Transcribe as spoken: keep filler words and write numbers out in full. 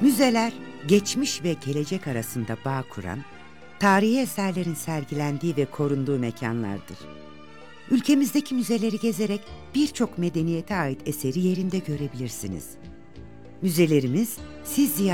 Müzeler, geçmiş ve gelecek arasında bağ kuran, tarihi eserlerin sergilendiği ve korunduğu mekanlardır. Ülkemizdeki müzeleri gezerek birçok medeniyete ait eseri yerinde görebilirsiniz. Müzelerimiz, siz ziyaret